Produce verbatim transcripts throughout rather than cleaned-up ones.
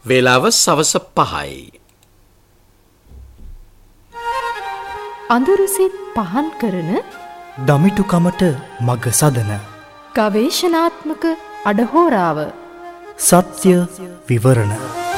වේලාව සවස පහයි. අඳුරුසින් පහන් කරන දමිටුකමට මග සදන ගවේෂණාත්මක අඩහෝරාව සත්‍ය විවරණ.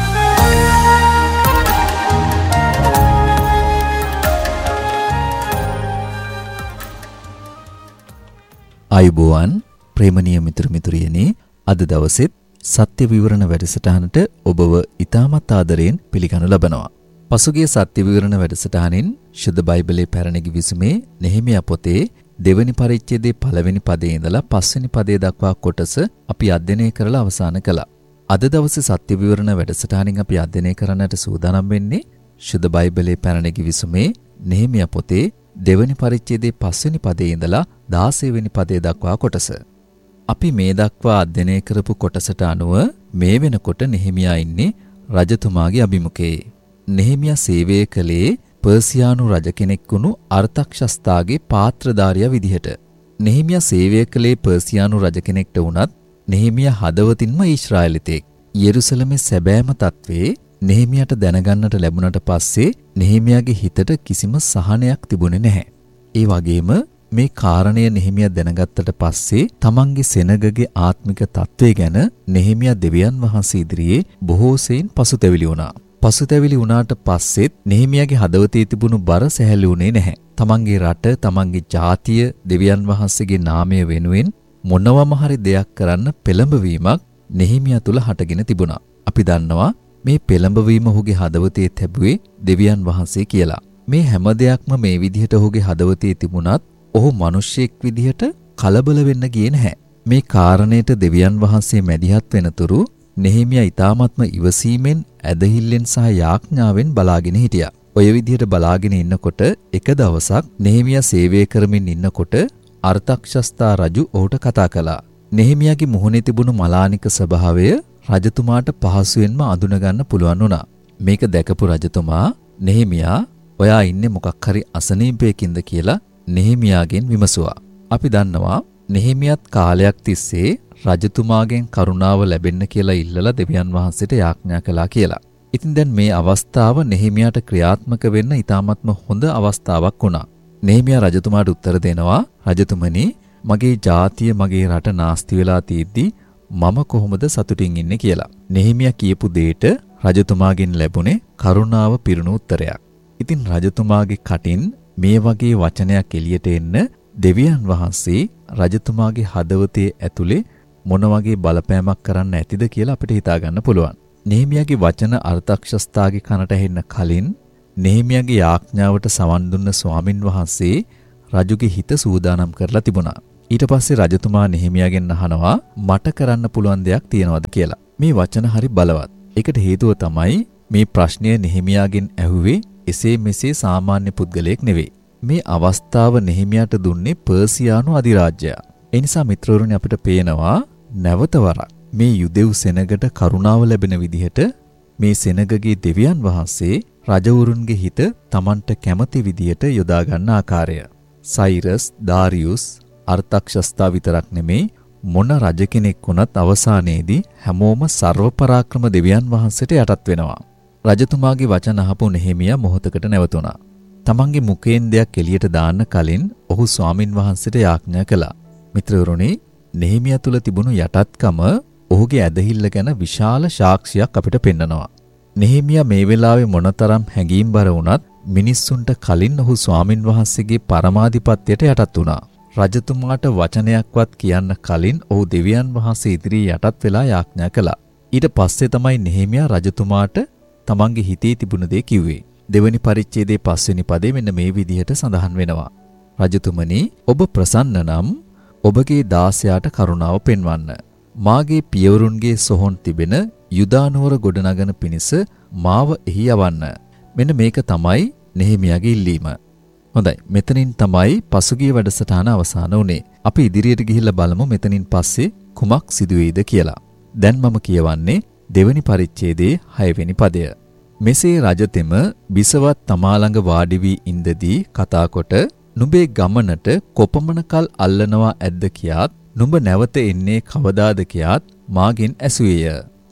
ආයුබෝවන් ප්‍රේමනීය මිතුරු මිතුරියනි, අද දවසෙත් සත්‍ය විවරණ වැඩසටහනට ඔබව ඉතාමත් ආදරයෙන් පිළිගනු ලබනවා. පසුගිය සත්‍ය විවරණ වැඩසටහනින් ශුද්ධ බයිබලයේ පැරණි ගිවිසුමේ නෙහෙමියා පොතේ දෙවැනි පරිච්ඡේදයේ පළවෙනි පදයේ ඉඳලා පස්වෙනි පදයේ දක්වා කොටස අපි අධ්‍යයනය කරලා අවසන් කළා. අද දවසේ සත්‍ය විවරණ වැඩසටහනින් අපි අධ්‍යයනය කරන්නට සූදානම් වෙන්නේ ශුද්ධ බයිබලයේ පැරණි ගිවිසුමේ නෙහෙමියා පොතේ දෙවැනි පරිච්ඡේදයේ පස්වෙනි පදයේ ඉඳලා දාසය වෙනි පදයේ දක්වා කොටස. අපි මේ දක්වා අධ්‍යයනය කරපු කොටසට අනුව මේ වෙනකොට නෙහෙමියා ඉන්නේ රජතුමාගේ අභිමුඛයේ. නෙහෙමියා සේවය කළේ පර්සියානු රජ කෙනෙක් වුණු අර්තක්ෂස්තාගේ පාත්‍රධාරියා විදිහට. නෙහෙමියා සේවය කළේ පර්සියානු රජ කෙනෙක්ට වුණත් නෙහෙමියා හදවතින්ම ඊශ්‍රායලිතෙක්. යෙරුසලමේ සැබෑම තත්ත්වයේ නෙහෙමියාට දැනගන්නට ලැබුණට පස්සේ නෙහෙමියාගේ හිතට කිසිම සහනයක් තිබුණේ නැහැ. ඒ වගේම මේ කාරණය නෙහෙමියා දැනගත්තට පස්සේ තමන්ගේ සෙනගගේ ආත්මික තත්ත්වය ගැන නෙහෙමියා දෙවියන් වහන්සේ ඉදිරියේ බොහෝ සෙයින් පසුතැවිලි වුණා. පසුතැවිලි වුණාට පස්සෙත් නෙහෙමියාගේ හදවතේ තිබුණු බර සැහැල්ලු වුණේ නැහැ. තමන්ගේ රට, තමන්ගේ ජාතිය දෙවියන් වහන්සේගේ නාමය වෙනුවෙන් මොනවම හරි දෙයක් කරන්න පෙළඹවීමක් නෙහෙමියා තුල හටගෙන තිබුණා. අපි දන්නවා මේ පෙළඹවීම ඔහුගේ හදවතේ තිබුවේ දෙවියන් වහන්සේ කියලා. මේ හැම දෙයක්ම මේ විදිහට ඔහුගේ හදවතේ තිබුණත් ඔහු මිනිසෙක් විදිහට කලබල වෙන්න ගියේ නැහැ. මේ කාරණේට දෙවියන් වහන්සේ මැදිහත් වෙනතුරු නෙහෙමියා ඊ타ත්ම ඉවසීමෙන්, ඇදහිල්ලෙන් සහ යාඥාවෙන් බලාගෙන හිටියා. ඔය විදිහට බලාගෙන ඉන්නකොට එක දවසක් නෙහෙමියා සේවය කරමින් ඉන්නකොට අර්තක්ෂස්තා රජු ඔහුට කතා කළා. නෙහෙමියාගේ මුහුණේ තිබුණු මලානික ස්වභාවය රජතුමාට පහසුවෙන්ම අඳුනගන්න පුළුවන් වුණා. මේක දැකපු රජතුමා නෙහෙමියා ඔයා ඉන්නේ මොකක් හරි අසනීපයකින්ද කියලා නෙහෙමියාගෙන් විමසුවා. අපි දන්නවා නෙහෙමියාත් කාලයක් තිස්සේ රජතුමාගෙන් කරුණාව ලැබෙන්න කියලා ඉල්ලලා දෙවියන් වහන්සේට යාඥා කළා කියලා. ඉතින් දැන් මේ අවස්ථාව නෙහෙමියාට ක්‍රියාත්මක වෙන්න ඉතාමත්ම හොඳ අවස්ථාවක් වුණා. නෙහෙමියා රජතුමාට උත්තර දෙනවා, රජතුමනි, මගේ ජාතිය, මගේ රට නාස්ති වෙලා තියෙද්දි මම කොහොමද සතුටින් ඉන්නේ කියලා. නෙහෙමියා කියපු දෙයට රජතුමාගෙන් ලැබුණේ කරුණාව පිරුණු උත්තරයක්. ඉතින් රජතුමාගේ කටින් මේ වගේ වචනයක් එළියට එන්න දෙවියන් වහන්සේ රජතුමාගේ හදවතේ ඇතුලේ මොන වගේ බලපෑමක් කරන්න ඇතිද කියලා අපිට හිතා ගන්න පුළුවන්. නෙහෙමියාගේ වචන අර්තක්ෂස්තාගේ කනට ඇහෙන්න කලින් නෙහෙමියාගේ යාඥාවට සවන් දුන්න ස්වාමින් වහන්සේ රජුගේ හිත සූදානම් කරලා තිබුණා. ඊට පස්සේ රජතුමා නෙහෙමියාගෙන් අහනවා, මට කරන්න පුළුවන් දෙයක් තියනවද කියලා. මේ වචන හරි බලවත්. ඒකට හේතුව තමයි මේ ප්‍රශ්නය නෙහෙමියාගෙන් ඇහුවේ එසේ මෙසේ සාමාන්‍ය පුද්ගලයෙක් නෙවෙයි. මේ අවස්ථාව නෙහෙමියාට දුන්නේ පර්සියානු අධිරාජ්‍යය. ඒ නිසා මිත්‍රවරුනි, අපිට පේනවා නැවත වරක් මේ යුදෙව් සෙනගට කරුණාව ලැබෙන විදිහට මේ සෙනගගේ දෙවියන් වහන්සේ රජවරුන්ගේ හිත Tamanට කැමති විදිහට යොදා ගන්න ආකාරය. සයිරස්, දාරියුස්, අර්තක්ෂස්තා විතරක් නෙමෙයි, මොන රජ කෙනෙක් වුණත් අවසානයේදී හැමෝම සර්ව පරාක්‍රම දෙවියන් වහන්සේට යටත් වෙනවා. රජතුමාගේ වචන අහපු නෙහෙමියා මොහොතකට නැවතුණා. තමන්ගේ මුඛයෙන් දෙයක් එළියට දාන්න කලින් ඔහු ස්වාමින් වහන්සේට යාඥා කළා. මිත්‍රවරුනි, නෙහෙමියා තුල තිබුණු යටත්කම ඔහුගේ ඇදහිල්ල ගැන විශාල සාක්ෂියක් අපිට පෙන්නනවා. නෙහෙමියා මේ වෙලාවේ මොනතරම් හැඟීම්බර වුණත් මිනිස්සුන්ට කලින් ඔහු ස්වාමින් වහන්සේගේ පරමාධිපත්‍යයට යටත් වුණා. රජතුමාට වචනයක්වත් කියන්න කලින් ඔහු දෙවියන් වහන්සේ ඉදිරියේ යටත් වෙලා යාඥා කළා. ඊට පස්සේ තමයි නෙහෙමියා රජතුමාට තමන්ගේ හිතේ තිබුණ දේ කිව්වේ. දෙවැනි පරිච්ඡේදයේ පස්වෙනි පදේ මෙන්න මේ විදිහට සඳහන් වෙනවා. රජතුමනි, ඔබ ප්‍රසන්න නම් ඔබගේ දාසයාට කරුණාව පෙන්වන්න. මාගේ පියවරුන්ගේ සොහොන් තිබෙන යුදානුවර ගොඩනගන පිණිස මාව එහි යවන්න. මෙන්න මේක තමයි නෙහෙමියාගේ ඉල්ලීම. හොඳයි, මෙතනින් තමයි පසුගිය වැඩසටහන අවසන් වුණේ. අපි ඉදිරියට ගිහිල්ලා බලමු මෙතනින් පස්සේ කුමක් සිදුවේද කියලා. දැන් මම කියවන්නේ දෙවැනි පරිච්ඡේදයේ හයවෙනි පදය. මෙසේ රජතෙම බිසවත් තමා ළඟ වාඩි වී ඉඳදී කතා කොට, නුඹේ ගමනට කොපමණ කල් අල්ලනවා ඇද්ද කියාත්, නුඹ නැවත එන්නේ කවදාද කියාත් මාගෙන් ඇසුවේය.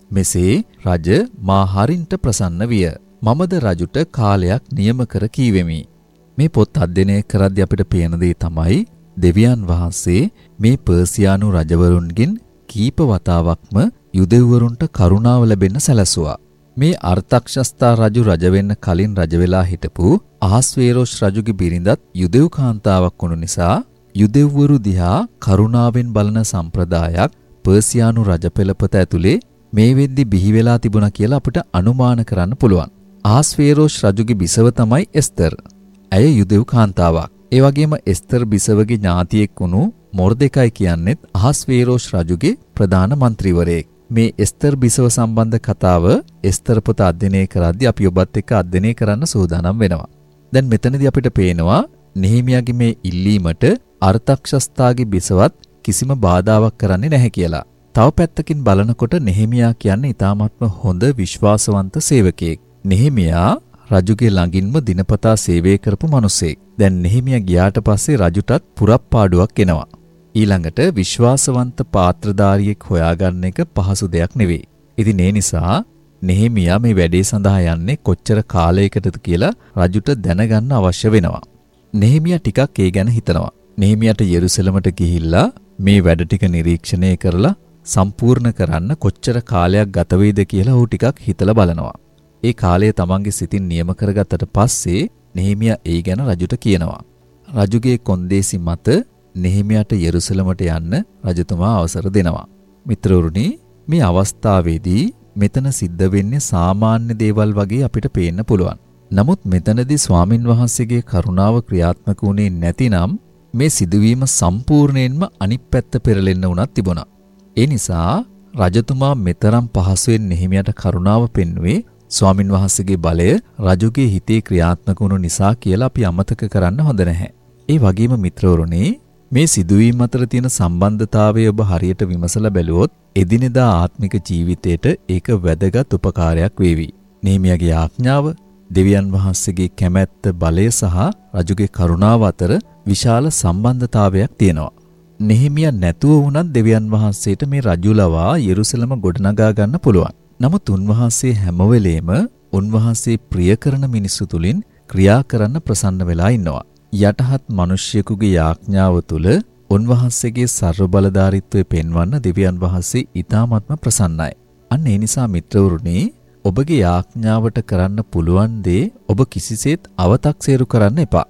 මෙසේ රජ මා හරින්ට ප්‍රසන්න විය. මමද රජුට කාලයක් නියම කර කීවෙමි. මේ පොත් අධ්‍යයනය කරද්දී අපිට පේන දේ තමයි දෙවියන් වහන්සේ මේ පර්සියානු රජවරුන්ගෙන් කීප වතාවක්ම යුදෙව්වරුන්ට කරුණාව ලැබෙන්න සැලසුවා. මේ අර්තක්ෂස්ථා රජු රජ වෙන්න කලින් රජ වෙලා හිටපු අහස්වේරෝස් රජුගේ බිරිඳත් යුදෙව් කාන්තාවක් වුණු නිසා යුදෙව්වරු දිහා කරුණාවෙන් බලන සම්ප්‍රදායක් පර්සියානු රජ පෙළපත ඇතුලේ මේ වෙද්දි බිහි වෙලා තිබුණා කියලා අපිට අනුමාන කරන්න පුළුවන්. අහස්වේරෝස් රජුගේ බිසව තමයි එස්තර්. ඇය යුදෙව් කාන්තාවක්. ඒ වගේම එස්තර් බිසවගේ ඥාතියෙක් වුණු මොර්දෙකයි කියන්නේත් අහස්වේරෝස් රජුගේ ප්‍රධාන මන්ත්‍රීවරයෙක්. මේ එස්තර් බිසව සම්බන්ධ කතාව එස්තර් පොත අධ්‍යයනය කරද්දී අපි ඔබත් එක්ක අධ්‍යයනය කරන්න සූදානම් වෙනවා. දැන් මෙතනදී අපිට පේනවා නෙහෙමියාගේ මේ ඉල්ලීමට අර්තක්ෂස්ථාගේ බිසවත් කිසිම බාධාවක් කරන්නේ නැහැ කියලා. තව පැත්තකින් බලනකොට නෙහෙමියා කියන්නේ ඊටාත්ම හොඳ විශ්වාසවන්ත සේවකයෙක්. නෙහෙමියා රජුගේ ළඟින්ම දිනපතා සේවය කරපු මිනිසෙක්. දැන් නෙහෙමියා ගියාට පස්සේ රජුටත් පුරප්පාඩුවක් එනවා. ඊළඟට විශ්වාසවන්ත පාත්‍රධාරියෙක් හොයාගන්න එක පහසු දෙයක් නෙවෙයි. ඉතින් ඒ නිසා නෙහෙමියා මේ වැඩේ සඳහා යන්නේ කොච්චර කාලයකටද කියලා රජුට දැනගන්න අවශ්‍ය වෙනවා. නෙහෙමියා ටිකක් ඒ ගැන හිතනවා. නෙහෙමියාට යෙරුසලමට ගිහිල්ලා මේ වැඩ ටික නිරීක්ෂණය කරලා සම්පූර්ණ කරන්න කොච්චර කාලයක් ගත වෙයිද කියලා ඌ ටිකක් හිතලා බලනවා. ඒ කාලය තමන්ගේ සිතින් නියම කරගත්තට පස්සේ නෙහෙමියා ඒ ගැන රජුට කියනවා. රජුගේ කොන්දේසි මත නෙහෙමියාට යෙරුසලමට යන්න රජතුමා අවසර දෙනවා. මිත්‍රවරුනි, මේ අවස්ථාවේදී මෙතන සිද්ධ වෙන්නේ සාමාන්‍ය දේවල් වගේ අපිට පේන්න පුළුවන්. නමුත් මෙතනදී ස්වාමින් වහන්සේගේ කරුණාව ක්‍රියාත්මක වුණේ නැතිනම් මේ සිදුවීම සම්පූර්ණයෙන්ම අනිත් පැත්ත පෙරලෙන්න උනත් තිබුණා. ඒ නිසා රජතුමා මෙතරම් පහසුවෙන් නෙහෙමියාට කරුණාව පෙන්වුවේ ස්වාමින් වහන්සේගේ බලය රජුගේ හිතේ ක්‍රියාත්මක වුණු නිසා කියලා අපි අමතක කරන්න හොඳ නැහැ. ඒ වගේම මිත්‍රවරුනි, මේ සිදුවීම් අතර තියෙන සම්බන්ධතාවය ඔබ හරියට විමසලා බැලුවොත් එදිනෙදා ආත්මික ජීවිතයට ඒක වැදගත් උපකාරයක් වේවි. නෙහෙමියාගේ ආඥාව, දෙවියන් වහන්සේගේ කැමැත්ත, බලය සහ රජුගේ කරුණාව අතර විශාල සම්බන්ධතාවයක් තියෙනවා. නෙහෙමියා නැතුව වුණත් දෙවියන් වහන්සේට මේ රජු ලවා යෙරුසලම ගොඩනගා ගන්න පුළුවන්. නමුත් උන්වහන්සේ හැම වෙලේම උන්වහන්සේ ප්‍රිය කරන මිනිස්සු තුලින් ක්‍රියා කරන්න ප්‍රසන්න වෙලා ඉන්නවා. යටහත් මිනිසියෙකුගේ යාඥාව තුල උන්වහන්සේගේ සර්ව බලධාරීත්වය පෙන්වන්න දෙවියන් වහන්සේ ඊ타ත්ම ප්‍රසන්නයි. අන්න ඒ නිසා මිත්‍රවරුනි, ඔබගේ යාඥාවට කරන්න පුළුවන් දේ ඔබ කිසිසේත් අව탁සේරු කරන්න එපා.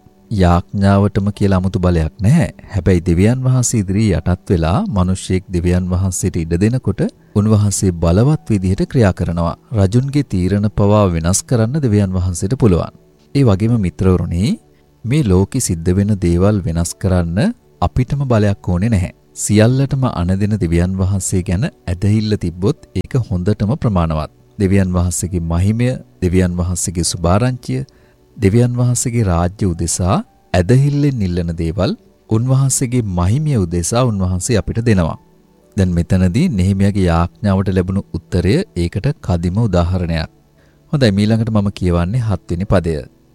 යාඥාවටම කියලා 아무තු බලයක් නැහැ. හැබැයි දෙවියන් වහන්සේ ඉදිරියේ යටත් වෙලා මිනිසෙක් දෙවියන් වහන්සේට ඉඩ දෙනකොට උන්වහන්සේ බලවත් විදිහට ක්‍රියා කරනවා. රජුන්ගේ තීරණ පවා වෙනස් කරන්න දෙවියන් වහන්සේට පුළුවන්. ඒ වගේම මිත්‍රවරුනි, මේ ලෝකෙ සිද්ධ වෙන දේවල් වෙනස් කරන්න අපිටම බලයක් ඕනේ නැහැ. සියල්ලටම අනදෙන දෙවියන් වහන්සේ ගැන ඇදහිල්ල තිබ්බොත් ඒක හොඳටම ප්‍රමාණවත්. දෙවියන් වහන්සේගේ මහිමය, දෙවියන් වහන්සේගේ සුභාරංචිය, දෙවියන් වහන්සේගේ රාජ්‍ය උදෙසා ඇදහිල්ලෙන් ඉල්ලන දේවල් උන්වහන්සේගේ මහිමය උදෙසා උන්වහන්සේ අපිට දෙනවා. දැන් මෙතනදී නෙහෙමියාගේ යාඥාවට ලැබුණු උත්තරය ඒකට කදිම උදාහරණයක්. හොඳයි, ඊළඟට මම කියවන්නේ හත් වෙනි පදය.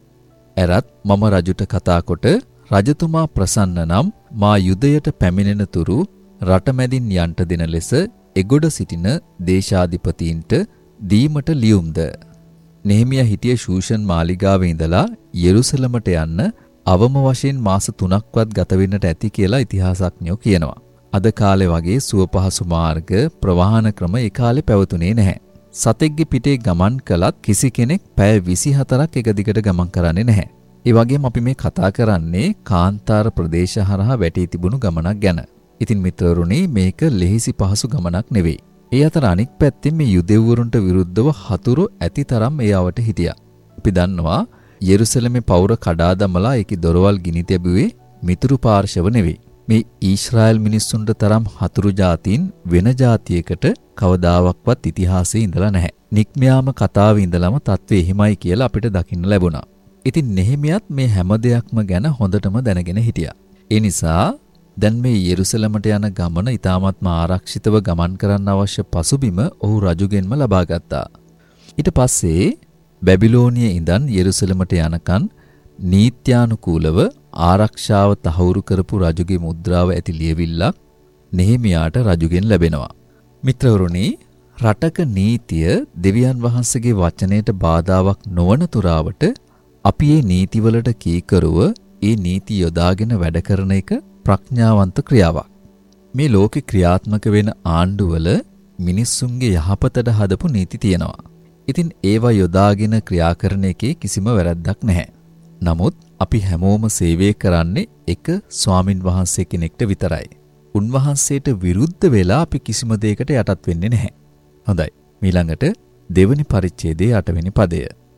එරත් මම රජුට කතා කොට රජතුමා ප්‍රසන්න නම් මා යුදයට පැමිණෙන තුරු රටමැදින් යන්ට දෙන ලෙස එගොඩ සිටින දේශාධිපතීන්ට දීමට ලියුම්ද. නෙහෙමියා හිටියේ ශූෂන් මාලිගාවේ ඉඳලා යෙරුසලමට යන්න අවම වශයෙන් මාස තුනක්වත් ගත වෙන්නට ඇති කියලා ඉතිහාසඥයෝ කියනවා. අද කාලේ වගේ සුවපහසු මාර්ග ප්‍රවාහන ක්‍රම ඒ කාලේ පැවතුනේ නැහැ. සතෙක්ගේ පිටේ ගමන් කළත් කිසි කෙනෙක් පැය විසිහතරක් එක දිගට ගමන් කරන්නේ නැහැ. ඒ වගේම අපි මේ කතා කරන්නේ කාන්තාර ප්‍රදේශ හරහා වැටී තිබුණු ගමනක් ගැන. ඉතින් මිත්‍රවරුනි, මේක ලෙහිසි පහසු ගමනක් නෙවෙයි. ඒ අතර අනික් පැත්තෙන් මේ යුදෙව්වරුන්ට විරුද්ධව හතුරු ඇති තරම් ඒ ආවට හිටියා. අපි දන්නවා යෙරුසලමේ පවුර කඩා දමලා ඒකේ දොරවල් ගිනි තැබුවේ මිතුරු පාර්ශව නෙවෙයි. මේ ඊශ්‍රායල් මිනිස්සුන්ට තරම් හතුරු ජාතීන් වෙන ජාතියකට කවදාවක්වත් ඉතිහාසයේ ඉඳලා නැහැ. නික්මයාම කතාවේ ඉඳලම තත්ත්වය එහෙමයි කියලා අපිට දකින්න ලැබුණා. ඉතින් නෙහෙමියත් මේ හැම දෙයක්ම ගැන හොඳටම දැනගෙන හිටියා. ඒ නිසා දැන් මේ යෙරුසලමට යන ගමන ඊ타ත්ම ආරක්ෂිතව ගමන් කරන්න අවශ්‍ය පසුබිම ඔහු රජුගෙන්ම ලබා ගත්තා. ඊට පස්සේ බැබිලෝනියේ ඉඳන් යෙරුසලමට යනකන් නීත්‍යානුකූලව ආරක්ෂාව තහවුරු කරපු රජුගේ මුද්‍රාව ඇති ලියවිල්ලක් නෙහෙමියාට රජුගෙන් ලැබෙනවා. මිත්‍රවරුනි, රටක නීතිය දෙවියන් වහන්සේගේ වචනයට බාධාවක් නොවන තුරාවට අපි මේ නීතිවලට කීකරුව ඒ නීති යොදාගෙන වැඩ කරන එක ප්‍රඥාවන්ත ක්‍රියාවක්. මේ ලෝකේ ක්‍රියාත්මක වෙන ආණ්ඩුවල මිනිස්සුන්ගේ යහපතට හදපු නීති තියෙනවා. ඉතින් ඒවා යොදාගෙන ක්‍රියා කරන එකේ කිසිම වැරැද්දක් නැහැ. නමුත් අපි හැමෝම සේවය කරන්නේ එක ස්වාමින් වහන්සේ කෙනෙක්ට විතරයි. උන්වහන්සේට විරුද්ධ වෙලා අපි කිසිම දෙයකට යටත් වෙන්නේ නැහැ. හොඳයි. ඊළඟට දෙවනි පරිච්ඡේදයේ අටවෙනි පදය.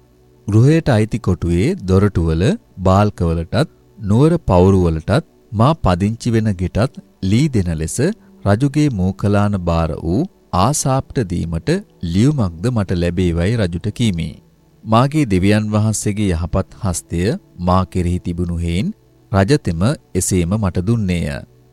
ගෘහයට අයිති කොටුවේ දොරටුවල බාල්කවලටත් නුවර පවුරුවලටත් මා පදිංචි වෙන ගෙටත් ලී දෙන ලෙස රජුගේ මූකලාන බාර වූ ආසාප්ට දීමට ලියුමක්ද මට ලැබේවයි රජුට කීමි. මාගේ දෙවියන් වහන්සේගේ යහපත් හස්තය මා කෙරෙහි තිබුණු හේන් රජතෙම එසේම මට දුන්නේය.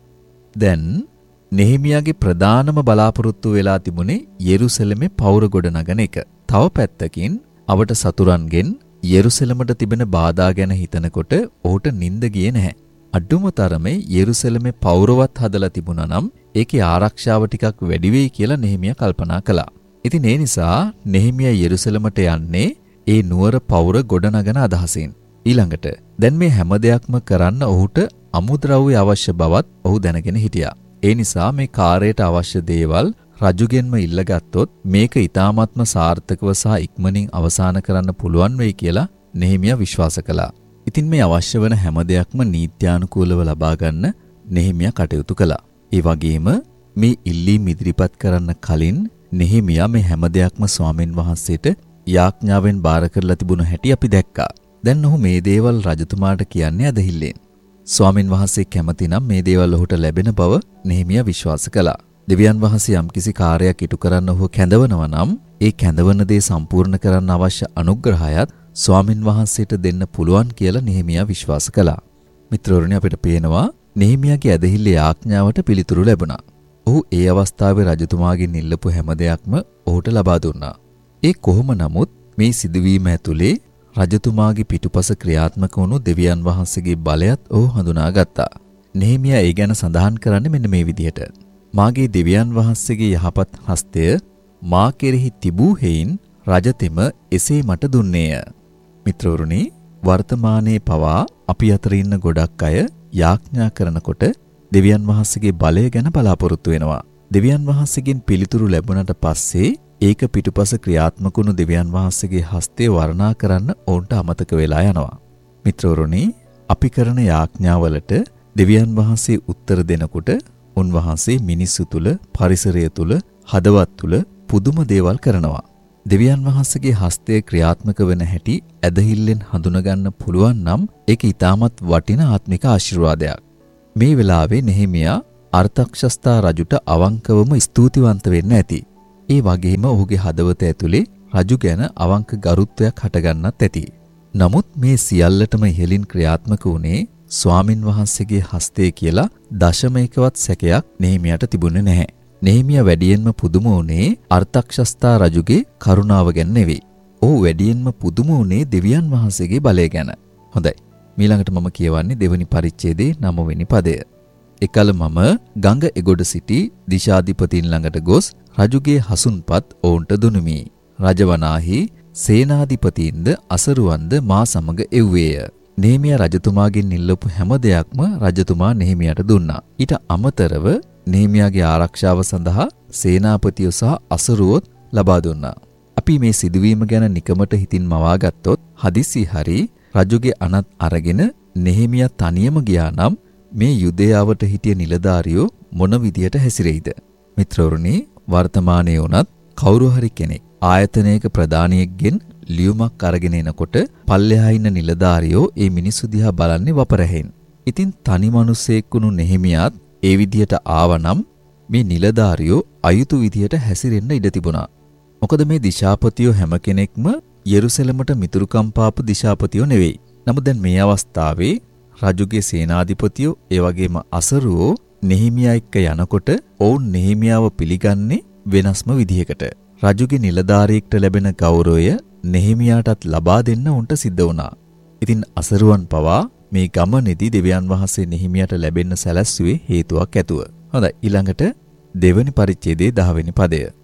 දැන් නෙහෙමියාගේ ප්‍රධානම බලාපොරොත්තු වෙලා තිබුණේ යෙරුසලමේ පවුර ගොඩනගන එක. තව පැත්තකින් අවට සතුරන්ගෙන් යෙරුසලමට තිබෙන බාධා ගැන හිතනකොට ඔහුට නිින්ද ගියේ නැහැ. අඩුම තරමේ යෙරුසලමේ පවුරවත් හදලා තිබුණා නම් ඒකේ ආරක්ෂාව ටිකක් වැඩි වෙයි කියලා නෙහෙමියා කල්පනා කළා. ඉතින් ඒ නිසා නෙහෙමියා යෙරුසලමට යන්නේ ඒ නුවර පවුර ගොඩනගන අදහසින්. ඊළඟට දැන් මේ හැම දෙයක්ම කරන්න ඔහුට අමුද්‍රව්‍ය අවශ්‍ය බවත් ඔහු දැනගෙන හිටියා. ඒ නිසා මේ කාර්යයට අවශ්‍ය දේවල් රජුගෙන්ම ඉල්ලගත්තොත් මේක ඊ타මාත්ම සාර්ථකව සහ ඉක්මනින් අවසන් කරන්න පුළුවන් වෙයි කියලා නෙහෙමියා විශ්වාස කළා. ඉතින් මේ අවශ්‍ය වන හැම දෙයක්ම නීත්‍යානුකූලව ලබා ගන්න නෙහෙමියා කටයුතු කළා. ඒ වගේම මේ ඉල්ලීම් ඉදිරිපත් කරන්න කලින් නෙහෙමියා මේ හැම දෙයක්ම ස්වාමින් වහන්සේට යාඥාවෙන් බාර කරලා තිබුණ හැටි අපි දැක්කා. දැන් ඔහු මේ දේවල් රජතුමාට කියන්නේ අදහිල්ලෙන්. ස්වාමින් වහන්සේ කැමති නම් මේ දේවල් ඔහුට ලැබෙන බව නෙහෙමියා විශ්වාස කළා. දෙවියන් වහන්සේ යම්කිසි කාර්යයක් ඉටු කරන්න ඔහු කැඳවනවා නම් ඒ කැඳවන දේ සම්පූර්ණ කරන්න අවශ්‍ය අනුග්‍රහයත් ස්වාමින් වහන්සේට දෙන්න පුළුවන් කියලා නෙහෙමියා විශ්වාස කළා. මිත්‍රවරුනි, අපිට පේනවා නෙහෙමියාගේ අදහිල්ලේ ආඥාවට පිළිතුරු ලැබුණා. ඔහු ඒ අවස්ථාවේ රජතුමාගෙන් ඉල්ලපු හැම දෙයක්ම ඔහුට ලබා දුන්නා. ඒ කොහොම නමුත් මේ සිදුවීම ඇතුලේ රජතුමාගේ පිටුපස ක්‍රියාත්මක වුණු දෙවියන් වහන්සේගේ බලයත් ඔහු හඳුනාගත්තා. නෙහෙමියා ඒ ගැන සඳහන් කරන්නේ මෙන්න මේ විදිහට. මාගේ දෙවියන් වහන්සේගේ යහපත් හස්තය මා කෙරෙහි තිබූ හේයින් රජතෙම එසේ මට දුන්නේය. මිත්‍රවරුනි, වර්තමානයේ පවා අපි අතර ඉන්න ගොඩක් අය යාඥා කරනකොට දෙවියන් වහන්සේගේ බලය ගැන බලාපොරොත්තු වෙනවා. දෙවියන් වහන්සේගෙන් පිළිතුරු ලැබුණට පස්සේ ඒක පිටුපස ක්‍රියාත්මක වුණු දෙවියන් වහන්සේගේ හස්තය වර්ණනා කරන්න ඕන්ට අමතක වෙලා යනවා. මිත්‍රවරුනි, අපි කරන යාඥාවලට දෙවියන් වහන්සේ උත්තර දෙනකොට උන්වහන්සේ මිනිස්සු තුල, පරිසරය තුල, හදවත් තුල පුදුම දේවල් කරනවා. දෙවියන් වහන්සේගේ හස්තය ක්‍රියාත්මක වෙන හැටි ඇදහිල්ලෙන් හඳුනගන්න පුළුවන් නම් ඒක ඊටමත් වටින ආත්මික ආශිර්වාදයක්. මේ වෙලාවේ නෙහෙමියා අර්තක්ෂස්තා රජුට අවංකවම ස්තුතිවන්ත වෙන්න ඇති. ඒ වගේම ඔහුගේ හදවත ඇතුලේ රජු ගැන අවංක ගරුත්වයක් හටගන්නත් ඇති. නමුත් මේ සියල්ලටම ඉහළින් ක්‍රියාත්මක වුණේ ස්වාමින් වහන්සේගේ හස්තය කියලා දශමයකවත් සැකයක් නෙහෙමියාට තිබුණේ නැහැ. නෙහෙමියා වැඩියෙන්ම පුදුම වුණේ අර්තක්ෂස්තා රජුගේ කරුණාව ගැන නෙවෙයි. ඔහු වැඩියෙන්ම පුදුම වුණේ දෙවියන් වහන්සේගේ බලය ගැන. හොඳයි. ඊළඟට මම කියවන්නේ දෙවනි පරිච්ඡේදයේ නවවෙනි පදය. එකල මම ගඟ එගොඩ සිටි දිශාධිපතීන් ළඟට ගොස් රජුගේ හසුන්පත් ඔවුන්ට දුනුමි. රජවනාහි සේනාධිපතීන්ද අසරුවන්ද මා සමග එව්වේය. නෙහෙමියා රජතුමාගෙන් ඉල්ලපු හැම දෙයක්ම රජතුමා නෙහෙමියාට දුන්නා. ඊට අමතරව නෙහෙමියාගේ ආරක්ෂාව සඳහා සේනාපතියෝ සහ අසරුවොත් ලබා දුන්නා. අපි මේ සිදුවීම ගැන නිකමට හිතින් මවා ගත්තොත් හදිසි හරි රජුගේ අනත් අරගෙන නෙහෙමියා තනියම ගියා නම් මේ යුදයාවට හිටිය නිලධාරියෝ මොන විදියට හැසිරෙයිද? මිත්‍රවරුනි, වර්තමානයේ වුණත් කවුරු හරි කෙනෙක් ආයතනයක ප්‍රධානියෙක්ගෙන් ලියුමක් අරගෙන එනකොට පල්ලෙහා ඉන්න නිලධාරියෝ ඒ මිනිස්සු දිහා බලන්නේ වපරැහෙන්. ඉතින් තනි මිනිසෙක් වුණු නෙහෙමියාත් ඒ විදියට ආවනම් මේ නිලධාරියෝ අයුතු විදියට හැසිරෙන්න ඉඩ තිබුණා. මොකද මේ දිශාපතියෝ හැම කෙනෙක්ම යෙරුසලමට මිතුරුකම් පාපු දිශාපතියෝ නෙවෙයි. නමුත් දැන් මේ අවස්ථාවේ රජුගේ සේනාධිපතියෝ ඒ වගේම අසරුවෝ නෙහෙමියා එක්ක යනකොට ඔවුන් නෙහෙමියාව පිළිගන්නේ වෙනස්ම විදිහකට. රජුගේ නිලධාරියෙක්ට ලැබෙන ගෞරවය නෙහෙමියාටත් ලබා දෙන්න උන්ට සිද්ධ වුණා. ඉතින් අසරුවන් පවා මේ ගමනේදී දෙවියන් වහන්සේ නෙහෙමියාට ලැබෙන්න සැලැස්සුවේ හේතුවක් ඇතුව. හොඳයි, ඊළඟට දෙවනි පරිච්ඡේදයේ දහවෙනි පදය.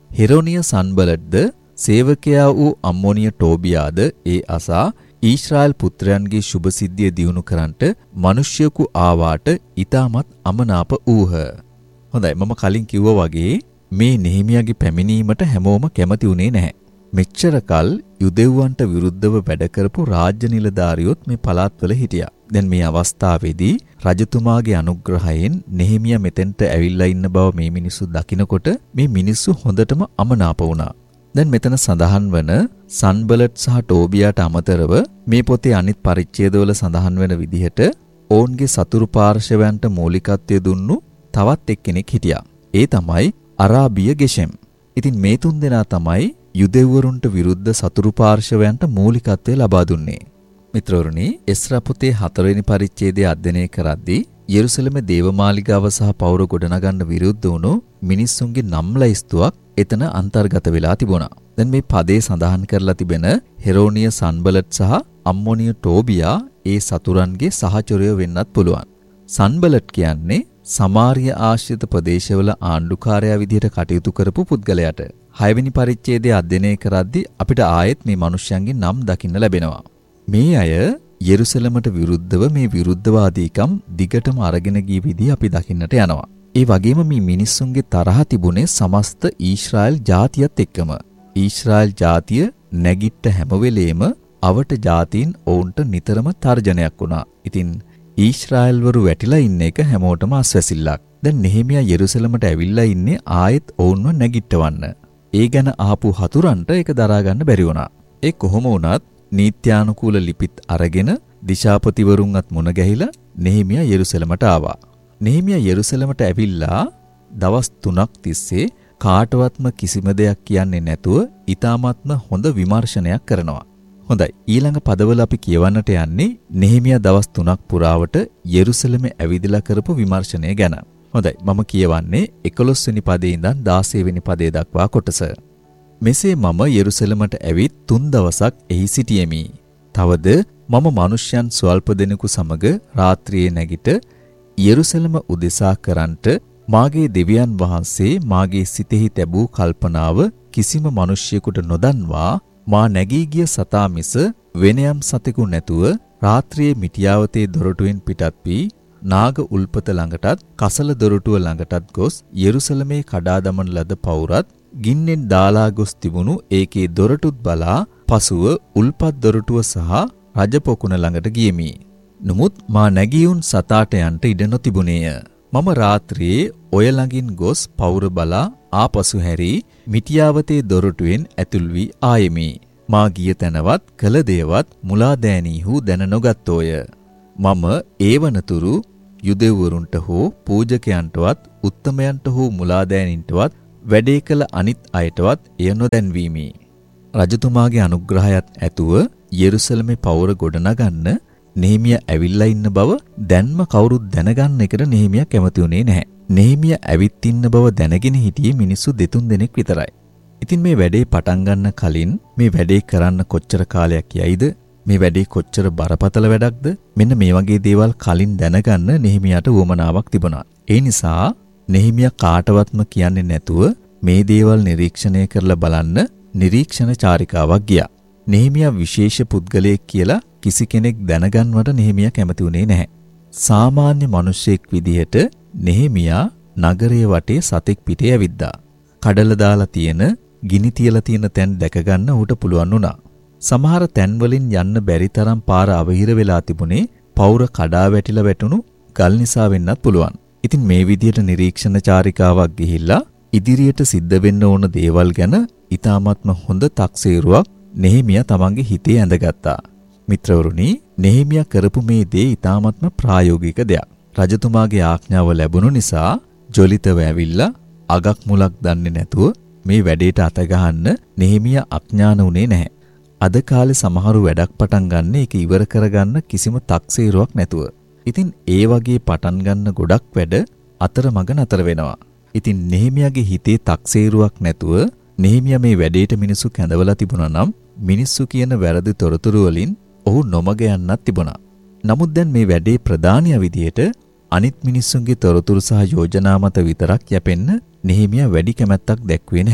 හෙරෝනිය සන්බලට්ද සේවකයා වූ අම්මෝනිය ටෝබියාද ඒ අසා ඊශ්‍රායල් පුත්‍රයන්ගේ සුභ සිද්ධිය දියුණු කරන්නට මිනිසෙකු ආවාට ඊටමත් අමනාප වූහ. හොඳයි, මම කලින් කිව්වා වගේ මේ නෙහෙමියාගේ පැමිණීමට හැමෝම කැමති වුණේ නැහැ. මෙච්චර කල් යුදෙව්වන්ට විරුද්ධව වැඩ කරපු රාජ්‍ය නිලධාරියොත් මේ පළාත්වල හිටියා. දැන් මේ අවස්ථාවේදී රජතුමාගේ අනුග්‍රහයෙන් නෙහෙමියා මෙතෙන්ට ඇවිල්ලා ඉන්න බව මේ මිනිස්සු දකිනකොට මේ මිනිස්සු හොඳටම අමනාප වුණා. දැන් මෙතන සඳහන් වන සන්බලට් සහ ටෝබියාට අමතරව මේ පොතේ අනිත් පරිච්ඡේදවල සඳහන් වෙන විදිහට ඔවුන්ගේ සතුරු පාර්ශවයන්ට මූලිකත්වය දුන්නු තවත් එක්කෙනෙක් හිටියා. ඒ තමයි අරාබිය ගෙෂෙම්. ඉතින් මේ තුන් දෙනා තමයි යුදෙව්වරුන්ට විරුද්ධ සතුරු පාර්ශවයන්ට මූලිකත්වය ලබා දුන්නේ. මිත්‍රවරුනි, එස්රා පොතේ හතරවෙනි පරිච්ඡේදය අධ්‍යයනය කරද්දී යෙරුසලමේ දේවමාලිගාව සහ පෞර ගොඩනගන්න විරුද්ධ වුණු මිනිස්සුන්ගේ නම් ලයිස්තුවක් එතන අන්තර්ගත වෙලා තිබුණා. දැන් මේ පදේ සඳහන් කරලා තිබෙන හෙරෝනිය සන්බලට් සහ අම්මෝනිය ටෝබියා ඒ සතුරන්ගේ සහචරයෝ වෙන්නත් පුළුවන්. සන්බලට් කියන්නේ සමාරිය ආශ්‍රිත ප්‍රදේශවල ආණ්ඩුකාරයා විදිහට කටයුතු කරපු පුද්ගලයාට. හයවෙනි පරිච්ඡේදය අධ්‍යයනය කරද්දී අපිට ආයෙත් මේ මිනිස්යන්ගේ නම් දකින්න ලැබෙනවා. මේ අය යෙරුසලමට විරුද්ධව මේ විරුද්ධවාදීකම් දිගටම අරගෙන ගිය විදිහ අපි දකින්නට යනවා. ඒ වගේම මේ මිනිස්සුන්ගේ තරහ තිබුණේ සමස්ත ඊශ්‍රායල් ජාතියත් එක්කම. ඊශ්‍රායල් ජාතිය නැගිට්ට හැම වෙලේම අවට ජාතීන් ඔවුන්ට නිතරම තර්ජනයක් වුණා. ඉතින් ඊශ්‍රායල්වරු වැටිලා ඉන්න එක හැමෝටම අස්වැසිල්ලක්. දැන් නෙහෙමියා යෙරුසලමට ඇවිල්ලා ඉන්නේ ආයෙත් ඔවුන්ව නැගිටවන්න. ඒ ගැන ආපු හතුරන්ට ඒක දරා ගන්න බැරි වුණා. ඒ කොහොම වුණත් නීත්‍යානුකූල ලිපිත් අරගෙන දිශාපතිවරුන්වත් මුණ ගැහිලා නෙහෙමියා යෙරුසලමට ආවා. නෙහෙමියා යෙරුසලමට ඇවිල්ලා දවස් තුනක් තිස්සේ කාටවත්ම කිසිම දෙයක් කියන්නේ නැතුව ඊ타මාත්ම හොඳ විමර්ශනයක් කරනවා. හොඳයි, ඊළඟ පදවල අපි කියවන්නට යන්නේ නෙහෙමියා දවස් තුනක් පුරාවට යෙරුසලමේ ඇවිදලා කරපු විමර්ශනය ගැන. හොඳයි, මම කියවන්නේ එකොළොස් වෙනි පදේ ඉඳන් දාසය වෙනි පදේ දක්වා කොටස. මෙසේ මම යෙරුසලමට ඇවිත් තුන් දවසක් එහි සිටියෙමි. තවද මම මිනිසයන් ස්වල්ප දෙනෙකු සමග රාත්‍රියේ නැගිට යෙරුසලම උදෙසා කරන්ට මාගේ දෙවියන් වහන්සේ මාගේ සිතෙහි තැබූ කල්පනාව කිසිම මිනිසෙකුට නොදන්වා මා නැගී ගිය සතා මිස වෙනයම් සතෙකු නැතුව රාත්‍රියේ මිටියාවතේ දොරටුවෙන් පිටත් වී නාග උල්පත ළඟටත් කසල දොරටුව ළඟටත් ගොස් යෙරුසලමේ කඩා දමන ලද පවුරත් ගින්නෙන් දාලා ගොස් තිබුණු ඒකේ දොරටුත් බලා පසුව උල්පත් දොරටුව සහ රජපොකුණ ළඟට ගියෙමි. නමුත් මා නැගියුන් සතාට යන්ට ඉඩ නොතිබුණේය. මම රාත්‍රියේ ඔය ළඟින් ගොස් පවුර බලා ආපසු හැරී මිටියාවතේ දොරටුවෙන් ඇතුල් වී ආයෙමි. මා ගිය තැනවත් කළ දේවත් මුලාදෑනීහු දැන නොගත්තෝය. මම ඒවනතුරු යුදෙව්වරුන්ට හෝ පූජකයන්ටවත් උත්තමයන්ට හෝ මුලාදෑනින්ටවත් වැඩේ කළ අනිත් අයටවත් එය නොදැන්වීමි. රජතුමාගේ අනුග්‍රහයත් ඇතුව යෙරුසලමේ පවුර ගොඩනගන්න නෙහෙමියා ඇවිල්ලා ඉන්න බව දැන්ම කවුරුත් දැනගන්න එකට නෙහෙමියා කැමති වුණේ නැහැ. නෙහෙමියා ඇවිත් ඉන්න බව දැනගෙන හිටියේ මිනිස්සු දෙතුන් දෙනෙක් විතරයි. ඉතින් මේ වැඩේ පටන් ගන්න කලින් මේ වැඩේ කරන්න කොච්චර කාලයක් යයිද? මේ වැඩේ කොච්චර බරපතල වැඩක්ද? මෙන්න මේ වගේ දේවල් කලින් දැනගන්න නෙහෙමියාට උවමනාවක් තිබුණා. ඒ නිසා නෙහෙමියා කාටවත්ම කියන්නේ නැතුව මේ දේවල් නිරීක්ෂණය කරලා බලන්න නිරීක්ෂණ චාරිකාවක් ගියා. නෙහෙමියා විශේෂ පුද්ගලයෙක් කියලා කිසි කෙනෙක් දැනගන්නවට නෙහෙමියා කැමති වුණේ නැහැ. සාමාන්‍ය මිනිසෙක් විදිහට නෙහෙමියා නගරයේ වටේ සතෙක් පිටේ ඇවිද්දා. කඩල දාලා තියෙන, ගිනි තියලා තියෙන තැන් දැක ගන්න ඌට පුළුවන් වුණා. සමහර තැන් වලින් යන්න බැරි තරම් පාර අවහිර වෙලා තිබුණේ පවුර කඩා වැටිලා වැටුණු ගල් නිසා වෙන්නත් පුළුවන්. ඉතින් මේ විදිහට නිරීක්ෂණ චාරිකාවක් ගිහිල්ලා ඉදිරියට සිද්ධ වෙන්න ඕන දේවල් ගැන ඊ타මාත්ම හොඳ තක්සේරුවක් නෙහෙමියා තමන්ගේ හිතේ ඇඳගත්තා. මිත්‍රවරුනි, නෙහෙමියා කරපු මේ දේ ඊ타මාත්ම ප්‍රායෝගික දෙයක්. රජතුමාගේ ආඥාව ලැබුණු නිසා ජොලිතව ඇවිල්ලා අගක් මුලක් දන්නේ නැතුව මේ වැඩේට අත ගහන්න නෙහෙමියා අඥාන උනේ නැහැ. අද කාලේ සමහරු වැඩක් පටන් ගන්න ඒක ඉවර කරගන්න කිසිම තක්සේරුවක් නැතුව. ඉතින් ඒ වගේ පටන් ගන්න ගොඩක් වැඩ අතරමඟ නතර වෙනවා. ඉතින් නෙහෙමියාගේ හිතේ තක්සේරුවක් නැතුව නෙහෙමියා මේ වැඩේට මිනිස්සු කැඳවලා තිබුණා නම් මිනිස්සු කියන වැරදි තොරතුරු වලින් ඔහු නොමග යන්නත් තිබුණා. නමුත් දැන් මේ වැඩේ ප්‍රධානිය විදියට අනිත් මිනිස්සුන්ගේ තොරතුරු සහ යෝජනා මත විතරක් යැපෙන්න නෙහෙමියා වැඩි කැමැත්තක් දැක්ුවේ නැහැ.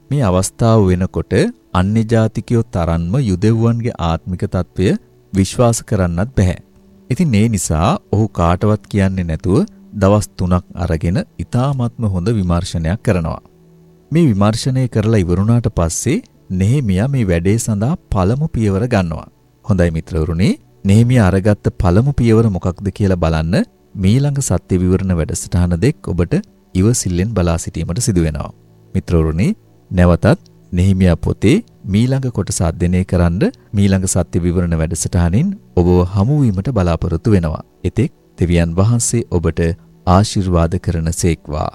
මේ අවස්ථාව වෙනකොට අන්‍ය ජාතිකයෝ තරන්ම යුදෙව්වන්ගේ ආත්මික తත්වය විශ්වාස කරන්නත් බෑ. ඉතින් ඒ නිසා ඔහු කාටවත් කියන්නේ නැතුව දවස් තුනක් අරගෙන ඉතාමත්ම හොඳ විමර්ශනයක් කරනවා. මේ විමර්ශනය කරලා ඉවරුණාට පස්සේ නෙහෙමියා මේ වැඩේ සඳහා පළමු පියවර ගන්නවා. හොඳයි මිත්‍රවරුනි, නෙහෙමියා අරගත්ත පළමු පියවර මොකක්ද කියලා බලන්න මීළඟ සත්‍ය විවරණ වැඩසටහන දෙක ඔබට ඉවසිල්ලෙන් බලා සිටීමට සිදු වෙනවා. මිත්‍රවරුනි, නැවතත් නෙහෙමියා පොතේ මීළඟ කොටස අධ්‍යයනය කරන්න මීළඟ සත්‍ය විවරණ වැඩසටහනින් ඔබව හමු වීමට බලාපොරොත්තු වෙනවා. එතෙක් දෙවියන් වහන්සේ ඔබට ආශිර්වාද කරන සේක්වා.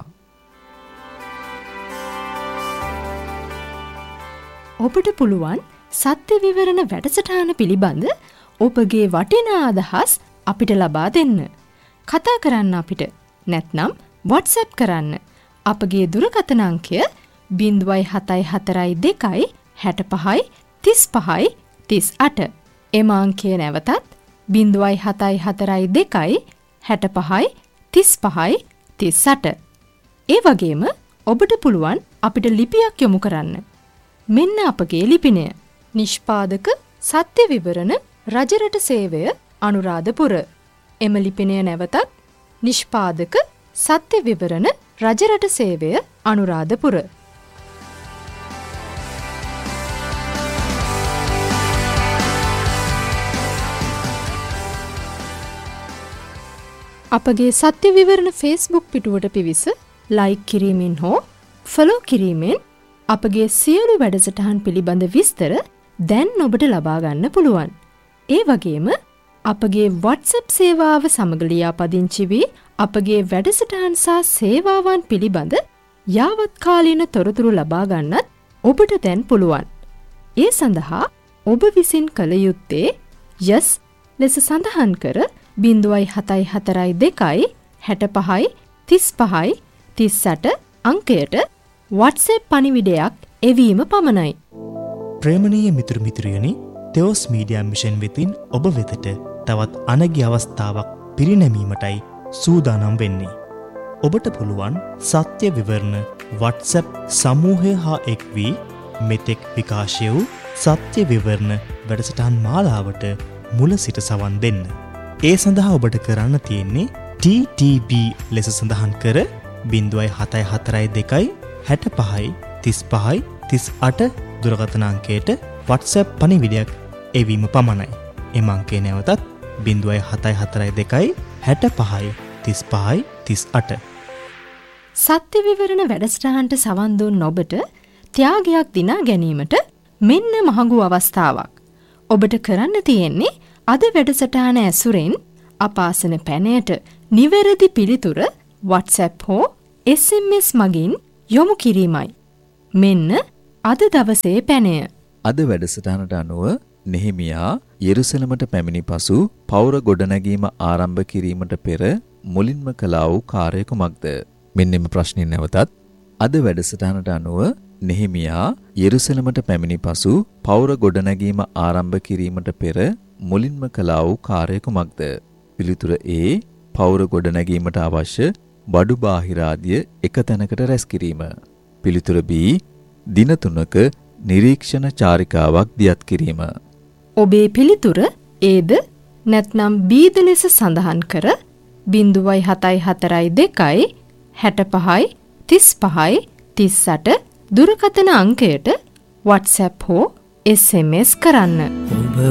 ඔබට පුළුවන් සත්‍ය විවරණ වැඩසටහන පිළිබඳ ඔබගේ වටිනා අදහස් අපිට ලබා දෙන්න. කතා කරන්න අපිට. නැත්නම් WhatsApp කරන්න. අපගේ දුරකථන අංකය ज़ीरो सात चार दो හැට පහයි තිස් පහයි තිස් අට. එම අංකය නැවතත් ज़ीरो सात चार दो හැට පහයි තිස් පහයි තිස් අට. ඒ වගේම ඔබට පුළුවන් අපිට ලිපියක් යොමු කරන්න. මෙන්න අපගේ ලිපිනය. නිෂ්පාදක සත්‍ය විවරණ රජරට සේවය අනුරාධපුර. එම ලිපිනය නැවතත් නිෂ්පාදක සත්‍ය විවරණ රජරට සේවය අනුරාධපුර. අපගේ සත්‍ය විවරණ Facebook පිටුවට පිවිස ලයික් කිරීමෙන් හෝ ෆලෝ කිරීමෙන් අපගේ සියලු වැඩසටහන් පිළිබඳ විස්තර දැන් ඔබට ලබා ගන්න පුළුවන්. ඒ වගේම අපගේ WhatsApp සේවාව සමග ලියාපදිංචි වී අපගේ වැඩසටහන් සහ සේවාවන් පිළිබඳ යාවත්කාලීන තොරතුරු ලබා ගන්නත් ඔබට දැන් පුළුවන්. ඒ සඳහා ඔබ විසින් කළ යුත්තේ යස් ලෙස සඳහන් කර ज़ीरो सात चार दो හැට පහයි තිස් පහයි තිස් අට අංකයට WhatsApp පණිවිඩයක් එවීම පමණයි. ප්‍රේමණීය මිතුරු මිතුරියනි, තෙවස් මීඩියා මිෂන් වෙතින් ඔබ වෙතට තවත් අනගි අවස්ථාවක් පිරිනැමීමටයි සූදානම් වෙන්නේ. ඔබට පුළුවන් සත්‍ය විවරණ WhatsApp සමූහය හා එක් වී මෙතෙක් විකාශය වූ සත්‍ය විවරණ වැඩසටහන් මාලාවට මුල සිට සවන් දෙන්න. ඒ සඳහා ඔබට කරන්න තියෙන්නේ ටී ටී බී ලෙස සඳහන් කර ज़ीरो सात चार दो හැට පහයි තිස් පහයි තිස් අට දුරකථන අංකයට WhatsApp පණිවිඩයක් එවීම පමණයි. එම අංකය නැවතත් ज़ीरो सात चार दो හැට පහයි තිස් පහයි තිස් අට. සත්‍ය විවරණ වැඩසටහනට සවන් දුන් ඔබට ත්‍යාගයක් දිනා ගැනීමට මෙන්න මහඟු අවස්ථාවක්. ඔබට කරන්න තියෙන්නේ අද වැඩසටහන ඇසුරෙන් අපාසන පැනයට නිවැරදි පිළිතුර WhatsApp හෝ එස් එම් එස් මගින් යොමු කිරීමයි. මෙන්න අද දවසේ පැනය. අද වැඩසටහනට අනුව නෙහෙමියා යෙරුසලමට පැමිණි පසු පෞර ගොඩනැගීම ආරම්භ කිරීමට පෙර මුලින්ම කළා වූ කාර්යය කුමක්ද? මෙන්න මේ ප්‍රශ්نين නැවතත් අද වැඩසටහනට අනුව නෙහෙමියා යෙරුසලමට පැමිණි පසු පෞර ගොඩනැගීම ආරම්භ කිරීමට පෙර මුලින්ම කළා වූ කාර්යය කුමක්ද? පිළිතුර A. පෞර ගොඩනැගීමට අවශ්‍ය බඩු බාහිරාදිය එක තැනකට රැස් කිරීම. පිළිතුර B. දින තුනක නිරීක්ෂණ චාරිකාවක් දියත් කිරීම. ඔබේ පිළිතුර Aද නැත්නම් Bද ලෙස සඳහන් කර ज़ीरो सात चार दो හැට පහයි තිස් පහයි තිස් අට දුරකථන අංකයට WhatsApp හෝ එස් එම් එස් කරන්න. ඔබ